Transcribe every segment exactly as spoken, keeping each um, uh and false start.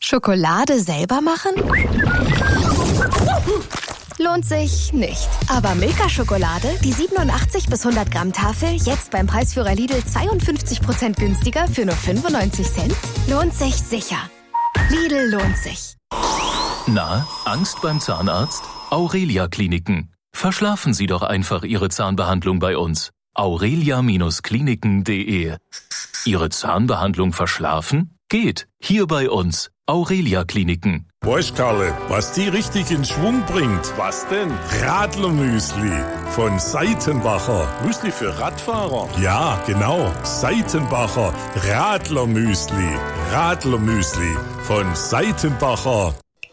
Schokolade selber machen? Lohnt sich nicht. Aber Milka-Schokolade, die siebenundachtzig bis hundert Gramm Tafel, jetzt beim Preisführer Lidl zweiundfünfzig Prozent günstiger für nur fünfundneunzig Cent? Lohnt sich sicher. Lidl lohnt sich. Na, Angst beim Zahnarzt? Aurelia Kliniken. Verschlafen Sie doch einfach Ihre Zahnbehandlung bei uns. aurelia Kliniken punkt de. Ihre Zahnbehandlung verschlafen? Geht. Hier bei uns. Aurelia Kliniken. Weißt Karle, was die richtig in Schwung bringt? Was denn? Radlermüsli von Seitenbacher. Müsli für Radfahrer? Ja, genau. Seitenbacher Radlermüsli. Radlermüsli von Seitenbacher.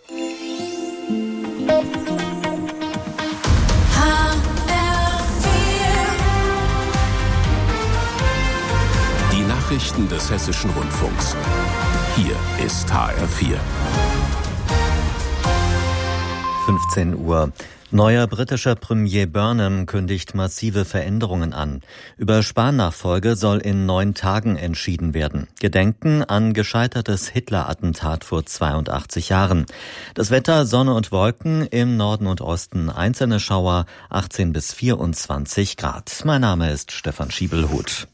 Die Nachrichten des Hessischen Rundfunks. Hier ist H R vier. fünfzehn Uhr. Neuer britischer Premier Burnham kündigt massive Veränderungen an. Über Spahn-Nachfolge soll in neun Tagen entschieden werden. Gedenken an gescheitertes Hitler-Attentat vor zweiundachtzig Jahren. Das Wetter, Sonne und Wolken, im Norden und Osten einzelne Schauer, achtzehn bis vierundzwanzig Grad. Mein Name ist Stefan Schiebelhut.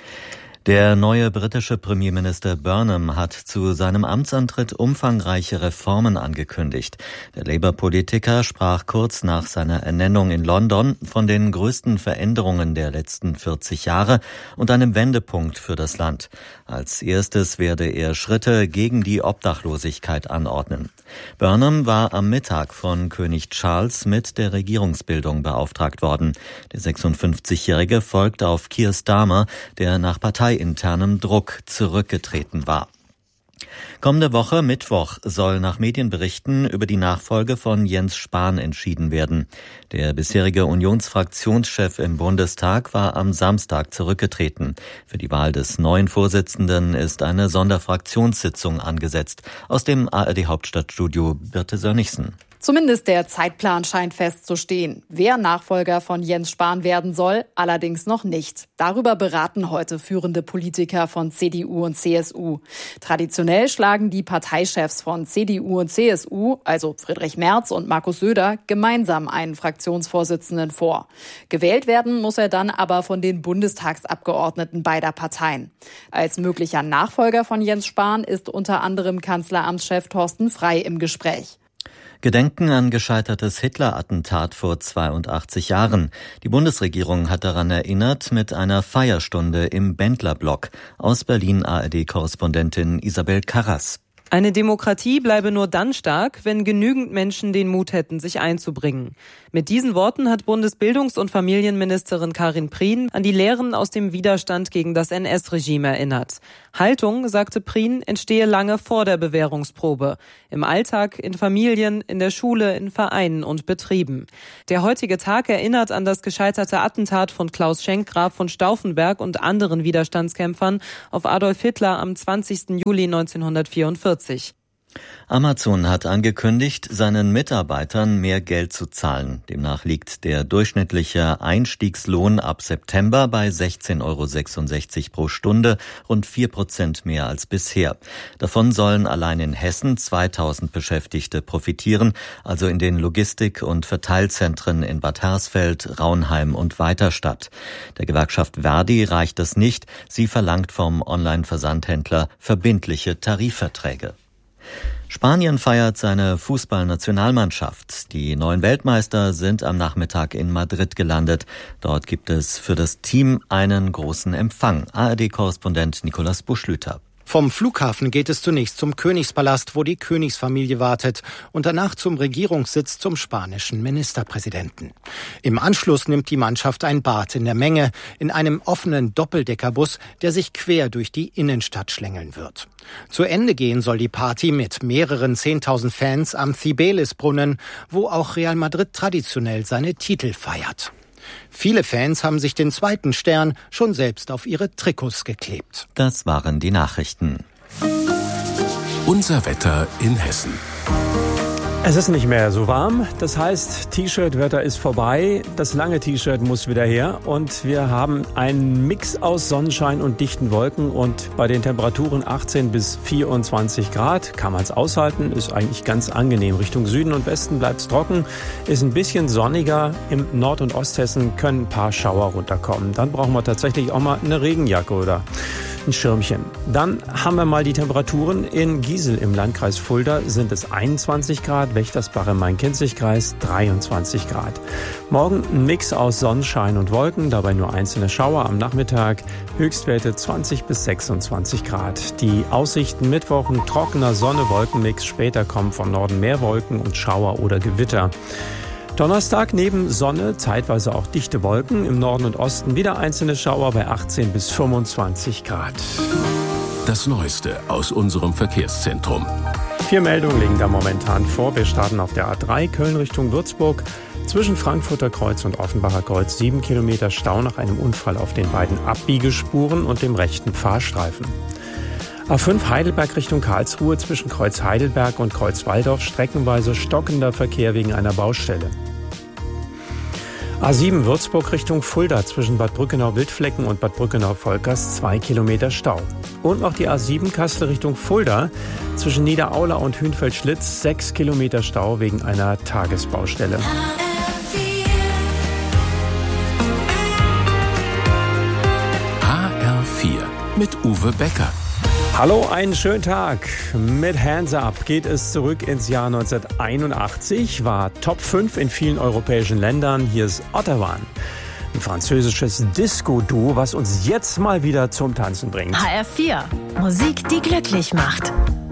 Der neue britische Premierminister Burnham hat zu seinem Amtsantritt umfangreiche Reformen angekündigt. Der Labour-Politiker sprach kurz nach seiner Ernennung in London von den größten Veränderungen der letzten vierzig Jahre und einem Wendepunkt für das Land. Als erstes werde er Schritte gegen die Obdachlosigkeit anordnen. Burnham war am Mittag von König Charles mit der Regierungsbildung beauftragt worden. Der sechsundfünfzigjährige folgt auf Keir Starmer, der nach parteiinternem Druck zurückgetreten war. Kommende Woche, Mittwoch, soll nach Medienberichten über die Nachfolge von Jens Spahn entschieden werden. Der bisherige Unionsfraktionschef im Bundestag war am Samstag zurückgetreten. Für die Wahl des neuen Vorsitzenden ist eine Sonderfraktionssitzung angesetzt. Aus dem A R D-Hauptstadtstudio Birte Sönnigsen. Zumindest der Zeitplan scheint festzustehen. Wer Nachfolger von Jens Spahn werden soll, allerdings noch nicht. Darüber beraten heute führende Politiker von C D U und C S U. Traditionell schlagen die Parteichefs von C D U und C S U, also Friedrich Merz und Markus Söder, gemeinsam einen Fraktionsvorsitzenden vor. Gewählt werden muss er dann aber von den Bundestagsabgeordneten beider Parteien. Als möglicher Nachfolger von Jens Spahn ist unter anderem Kanzleramtschef Thorsten Frey im Gespräch. Gedenken an gescheitertes Hitler-Attentat vor zweiundachtzig Jahren. Die Bundesregierung hat daran erinnert mit einer Feierstunde im Bendlerblock. Aus Berlin A R D-Korrespondentin Isabel Karras. Eine Demokratie bleibe nur dann stark, wenn genügend Menschen den Mut hätten, sich einzubringen. Mit diesen Worten hat Bundesbildungs- und Familienministerin Karin Prien an die Lehren aus dem Widerstand gegen das N S-Regime erinnert. Haltung, sagte Prien, entstehe lange vor der Bewährungsprobe. Im Alltag, in Familien, in der Schule, in Vereinen und Betrieben. Der heutige Tag erinnert an das gescheiterte Attentat von Klaus Schenk, Graf von Stauffenberg und anderen Widerstandskämpfern auf Adolf Hitler am zwanzigsten Juli neunzehnhundertvierundvierzig. Amazon hat angekündigt, seinen Mitarbeitern mehr Geld zu zahlen. Demnach liegt der durchschnittliche Einstiegslohn ab September bei sechzehn Euro sechsundsechzig pro Stunde, rund vier Prozent mehr als bisher. Davon sollen allein in Hessen zweitausend Beschäftigte profitieren, also in den Logistik- und Verteilzentren in Bad Hersfeld, Raunheim und Weiterstadt. Der Gewerkschaft Verdi reicht das nicht. Sie verlangt vom Online-Versandhändler verbindliche Tarifverträge. Spanien feiert seine Fußballnationalmannschaft. Die neuen Weltmeister sind am Nachmittag in Madrid gelandet. Dort gibt es für das Team einen großen Empfang. A R D-Korrespondent Nicolas Buschlüter. Vom Flughafen geht es zunächst zum Königspalast, wo die Königsfamilie wartet, und danach zum Regierungssitz zum spanischen Ministerpräsidenten. Im Anschluss nimmt die Mannschaft ein Bad in der Menge, in einem offenen Doppeldeckerbus, der sich quer durch die Innenstadt schlängeln wird. Zu Ende gehen soll die Party mit mehreren zehntausend Fans am Cibeles-Brunnen, wo auch Real Madrid traditionell seine Titel feiert. Viele Fans haben sich den zweiten Stern schon selbst auf ihre Trikots geklebt. Das waren die Nachrichten. Unser Wetter in Hessen. Es ist nicht mehr so warm, das heißt, T-Shirt-Wetter ist vorbei, das lange T-Shirt muss wieder her und wir haben einen Mix aus Sonnenschein und dichten Wolken und bei den Temperaturen achtzehn bis vierundzwanzig Grad kann man es aushalten, ist eigentlich ganz angenehm. Richtung Süden und Westen bleibt es trocken, ist ein bisschen sonniger, im Nord- und Osthessen können ein paar Schauer runterkommen. Dann brauchen wir tatsächlich auch mal eine Regenjacke oder ein Schirmchen. Dann haben wir mal die Temperaturen. In Giesel im Landkreis Fulda sind es einundzwanzig Grad, Wächtersbach im Main-Kinzig-Kreis dreiundzwanzig Grad. Morgen ein Mix aus Sonnenschein und Wolken, dabei nur einzelne Schauer am Nachmittag, Höchstwerte zwanzig bis sechsundzwanzig Grad. Die Aussichten Mittwoch ein trockener Sonne-Wolken-Mix, später kommen vom Norden mehr Wolken und Schauer oder Gewitter. Donnerstag neben Sonne, zeitweise auch dichte Wolken, im Norden und Osten wieder einzelne Schauer bei achtzehn bis fünfundzwanzig Grad. Das Neueste aus unserem Verkehrszentrum. Vier Meldungen liegen da momentan vor. Wir starten auf der A drei Köln Richtung Würzburg. Zwischen Frankfurter Kreuz und Offenbacher Kreuz sieben Kilometer Stau nach einem Unfall auf den beiden Abbiegespuren und dem rechten Fahrstreifen. A fünf Heidelberg Richtung Karlsruhe zwischen Kreuz Heidelberg und Kreuz Walldorf streckenweise stockender Verkehr wegen einer Baustelle. A sieben Würzburg Richtung Fulda zwischen Bad Brückenau-Wildflecken und Bad Brückenau-Volkers zwei Kilometer Stau. Und noch die A sieben Kassel Richtung Fulda zwischen Niederaula und Hünfeld-Schlitz sechs Kilometer Stau wegen einer Tagesbaustelle. H R vier mit Uwe Becker. Hallo, einen schönen Tag. Mit Hands Up geht es zurück ins Jahr neunzehnhunderteinundachtzig, war Top fünf in vielen europäischen Ländern. Hier ist Ottawa, ein französisches Disco-Duo, was uns jetzt mal wieder zum Tanzen bringt. H R vier, Musik, die glücklich macht.